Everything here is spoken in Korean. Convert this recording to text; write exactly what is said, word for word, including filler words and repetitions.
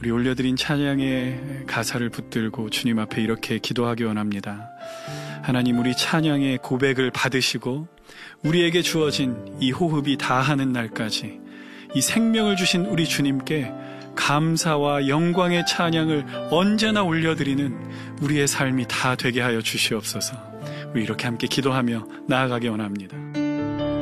우리 올려드린 찬양의 가사를 붙들고 주님 앞에 이렇게 기도하기 원합니다. 하나님, 우리 찬양의 고백을 받으시고 우리에게 주어진 이 호흡이 다하는 날까지 이 생명을 주신 우리 주님께 감사와 영광의 찬양을 언제나 올려드리는 우리의 삶이 다 되게 하여 주시옵소서. 우리 이렇게 함께 기도하며 나아가기 원합니다.